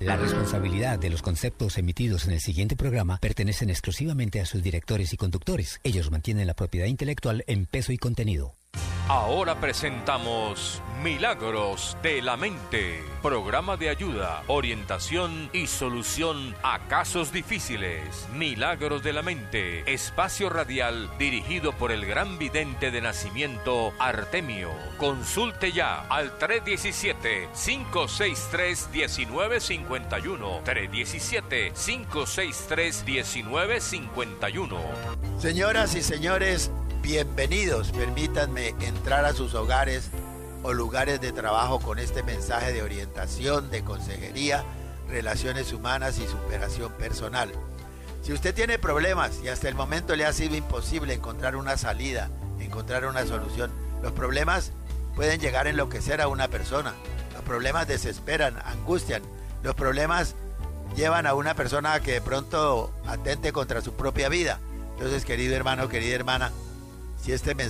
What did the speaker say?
La responsabilidad de los conceptos emitidos en el siguiente programa pertenecen exclusivamente a sus directores y conductores. Ellos mantienen la propiedad intelectual en peso y contenido. Ahora presentamos Milagros de la Mente, programa de ayuda, orientación y solución a casos difíciles. Milagros de la Mente, espacio radial dirigido por el gran vidente de nacimiento Artemio. Consulte ya al 317-563-1951. 317-563-1951. Señoras y señores, bienvenidos. Permítanme entrar a sus hogares o lugares de trabajo con este mensaje de orientación, de consejería, relaciones humanas y superación personal. Si usted tiene problemas y hasta el momento le ha sido imposible encontrar una salida, encontrar una solución, los problemas pueden llegar a enloquecer a una persona. Los problemas desesperan, angustian. Los problemas llevan a una persona a que de pronto atente contra su propia vida. Entonces, querido hermano, querida hermana, si este mensaje